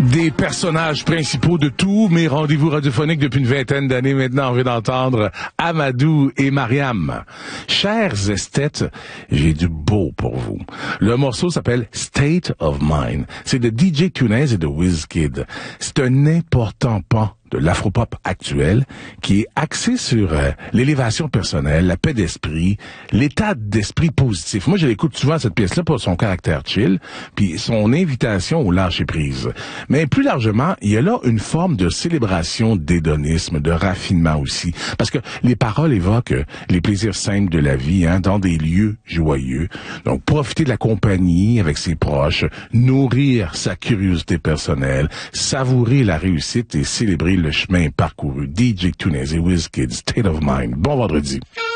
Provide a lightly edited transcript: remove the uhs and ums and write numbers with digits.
Des personnages principaux de tous mes rendez-vous radiophoniques depuis une vingtaine d'années maintenant. On vient d'entendre Amadou et Mariam. Chers esthètes, j'ai du beau pour vous. Le morceau s'appelle State of Mind. C'est de DJ Tunez et de Wizkid. C'est un important pan de l'afropop actuel qui est axé sur l'élévation personnelle, la paix d'esprit, l'état d'esprit positif. Moi, je l'écoute souvent, cette pièce-là, pour son caractère chill, puis son invitation au lâcher-prise. Mais plus largement, il y a là une forme de célébration d'hédonisme, de raffinement aussi, parce que les paroles évoquent les plaisirs simples de la vie, dans des lieux joyeux. Donc, profiter de la compagnie avec ses proches, nourrir sa curiosité personnelle, savourer la réussite et célébrer le chemin parcouru. DJ Tunez et Wizkid, State of Mind. Bon vendredi.